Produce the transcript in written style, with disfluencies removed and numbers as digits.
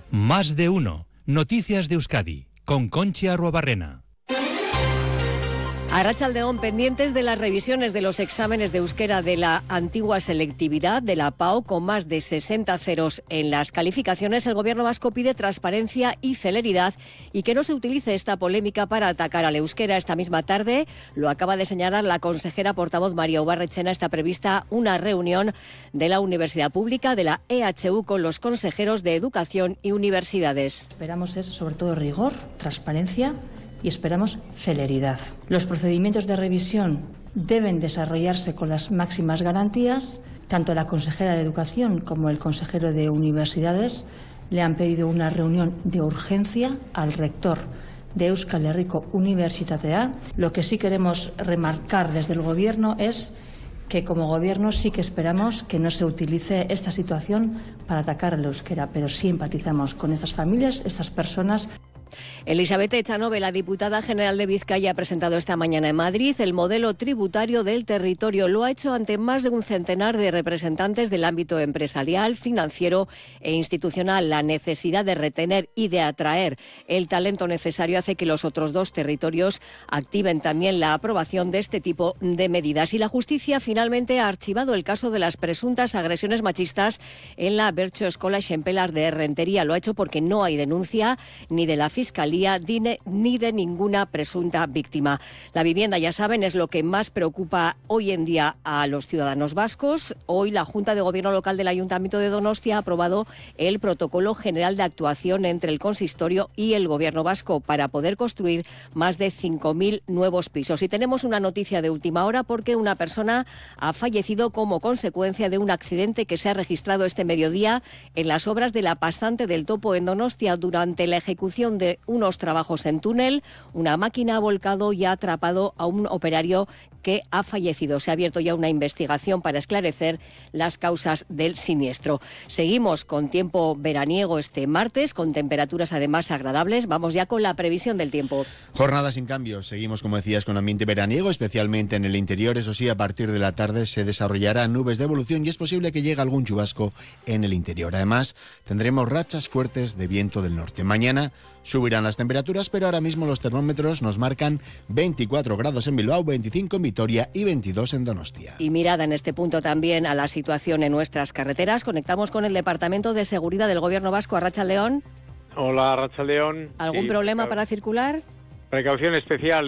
Más de uno. Noticias de Euskadi, con Conchi Arruabarrena. Arratsaldeon, pendientes de las revisiones de los exámenes de euskera de la antigua selectividad de la PAO, con más de 60 ceros en las calificaciones, el Gobierno vasco pide transparencia y celeridad y que no se utilice esta polémica para atacar al euskera. Esta misma tarde, lo acaba de señalar la consejera portavoz María Ubarretxena, está prevista una reunión de la Universidad Pública de la EHU con los consejeros de Educación y Universidades. Esperamos sobre todo rigor, transparencia y esperamos celeridad. Los procedimientos de revisión deben desarrollarse con las máximas garantías. Tanto la consejera de Educación como el consejero de Universidades le han pedido una reunión de urgencia al rector de Euskal Herriko Unibertsitatea. Lo que sí queremos remarcar desde el Gobierno es que como Gobierno sí que esperamos que no se utilice esta situación para atacar al euskera, pero sí empatizamos con estas familias, estas personas. Elizabeth Echanove, la diputada general de Vizcaya, ha presentado esta mañana en Madrid el modelo tributario del territorio. Lo ha hecho ante más de un centenar de representantes del ámbito empresarial, financiero e institucional. La necesidad de retener y de atraer el talento necesario hace que los otros dos territorios activen también la aprobación de este tipo de medidas. Y la justicia finalmente ha archivado el caso de las presuntas agresiones machistas en la Bertso Eskola Xempelar de Errentería. Lo ha hecho porque no hay denuncia ni de la Fiscalía ni de ninguna presunta víctima. La vivienda, ya saben, es lo que más preocupa hoy en día a los ciudadanos vascos. Hoy la Junta de Gobierno Local del Ayuntamiento de Donostia ha aprobado el protocolo general de actuación entre el consistorio y el Gobierno vasco para poder construir más de 5.000 nuevos pisos. Y tenemos una noticia de última hora porque una persona ha fallecido como consecuencia de un accidente que se ha registrado este mediodía en las obras de la pasante del Topo en Donostia. Durante la ejecución de unos trabajos en túnel, una máquina ha volcado y ha atrapado a un operario que ha fallecido. Se ha abierto ya una investigación para esclarecer las causas del siniestro. Seguimos con tiempo veraniego este martes, con temperaturas además agradables. Vamos ya con la previsión del tiempo. Jornada sin cambios. Seguimos, como decías, con ambiente veraniego, especialmente en el interior. Eso sí, a partir de la tarde se desarrollarán nubes de evolución y es posible que llegue algún chubasco en el interior. Además, tendremos rachas fuertes de viento del norte. Mañana subirán las temperaturas, pero ahora mismo los termómetros nos marcan 24 grados en Bilbao, 25 en Vitoria y 22 en Donostia. Y mirada en este punto también a la situación en nuestras carreteras. Conectamos con el Departamento de Seguridad del Gobierno Vasco. Arratsaldeon. Hola, Arratsaldeon. ¿Algún problema para circular? Precaución especial